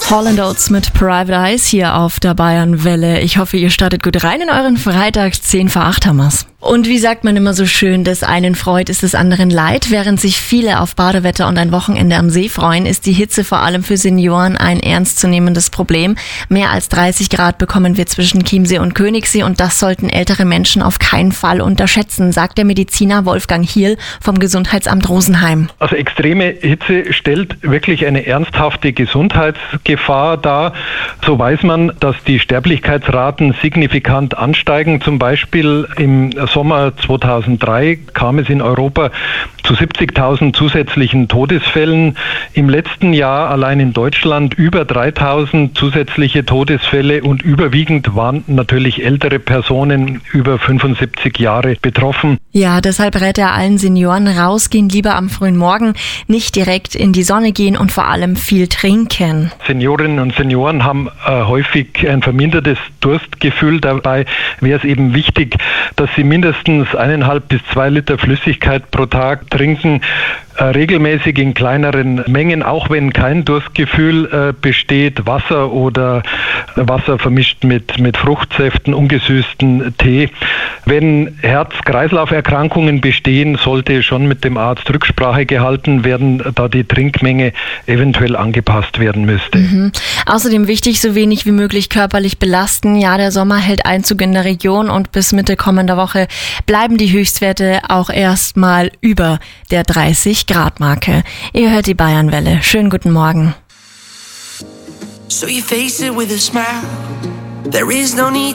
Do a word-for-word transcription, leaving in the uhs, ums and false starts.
Hall and Oates mit Private Eyes hier auf der Bayernwelle. Ich hoffe, ihr startet gut rein in euren Freitag. zehn vor acht haben wir's. Und wie sagt man immer so schön, des einen freut, ist des anderen leid. Während sich viele auf Badewetter und ein Wochenende am See freuen, ist die Hitze vor allem für Senioren ein ernstzunehmendes Problem. Mehr als dreißig Grad bekommen wir zwischen Chiemsee und Königssee und das sollten ältere Menschen auf keinen Fall unterschätzen, sagt der Mediziner Wolfgang Hierl vom Gesundheitsamt Rosenheim. Also extreme Hitze stellt wirklich eine ernsthafte Gesundheitsgefahr dar. So weiß man, dass die Sterblichkeitsraten signifikant ansteigen. Zum Beispiel im Sommer zweitausenddrei kam es in Europa zu siebzigtausend zusätzlichen Todesfällen. Im letzten Jahr allein in Deutschland über dreitausend zusätzliche Todesfälle und überwiegend waren natürlich ältere Personen über fünfundsiebzig Jahre betroffen. Ja, deshalb rät er allen Senioren, rausgehen, lieber am frühen Morgen, nicht direkt in die Sonne gehen und vor allem viel trinken. Seniorinnen und Senioren haben äh, häufig ein vermindertes Durstgefühl. Dabei wäre es eben wichtig, dass sie mindestens eineinhalb bis zwei Liter Flüssigkeit pro Tag trinken, äh, regelmäßig in kleineren Mengen, auch wenn kein Durstgefühl äh, besteht, Wasser oder Wasser vermischt mit, mit Fruchtsäften, ungesüßten Tee. Wenn Herz-Kreislauf-Erkrankungen bestehen, sollte schon mit dem Arzt Rücksprache gehalten werden, da die Trinkmenge eventuell angepasst werden müsste. Mhm. Außerdem wichtig, so wenig wie möglich körperlich belasten. Ja, der Sommer hält Einzug in der Region und bis Mitte kommender Woche bleiben die Höchstwerte auch erstmal über der dreißig Grad Marke. Ihr hört die Bayernwelle. Schönen guten Morgen. So you face it with a smile. There is no need